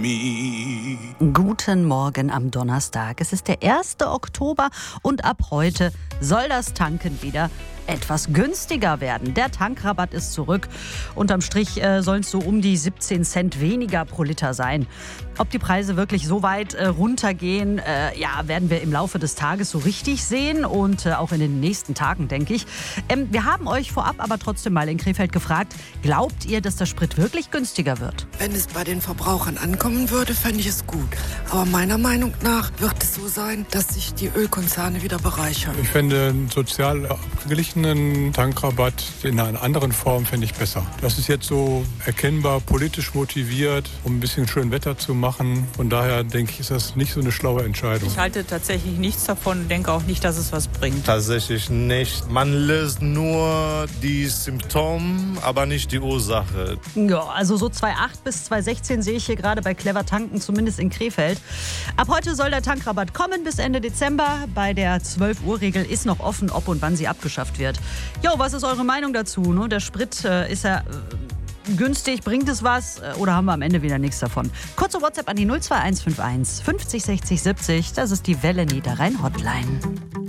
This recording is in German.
me. Guten Morgen am Donnerstag. Es ist der 1. Oktober und ab heute soll das Tanken wieder etwas günstiger werden. Der Tankrabatt ist zurück. Unterm Strich sollen es so um die 17 Cent weniger pro Liter sein. Ob die Preise wirklich so weit runtergehen, werden wir im Laufe des Tages so richtig sehen und auch in den nächsten Tagen, denke ich. Wir haben euch vorab aber trotzdem mal in Krefeld gefragt, glaubt ihr, dass der Sprit wirklich günstiger wird? Wenn es bei den Verbrauchern ankommen würde, fände ich es gut. Aber meiner Meinung nach wird es so sein, dass sich die Ölkonzerne wieder bereichern. Ich fände einen sozial abgeglichenen Tankrabatt in einer anderen Form fände ich besser. Das ist jetzt so erkennbar politisch motiviert, um ein bisschen schön Wetter zu machen. Von daher denke ich, ist das nicht so eine schlaue Entscheidung. Ich halte tatsächlich nichts davon und denke auch nicht, dass es was bringt. Tatsächlich nicht. Man löst nur die Symptome, aber nicht die Ursache. Ja, also so 2,8 bis 2,16 sehe ich hier gerade bei Clever Tanken, zumindest in Krefeld. Ab heute soll der Tankrabatt kommen bis Ende Dezember. Bei der 12-Uhr-Regel ist noch offen, ob und wann sie abgeschafft wird. Jo, was ist eure Meinung dazu? Ne? Der Sprit ist ja günstig, bringt es was oder haben wir am Ende wieder nichts davon? Kurze WhatsApp an die 02151 50 60 70. Das ist die Welle Niederrhein Hotline.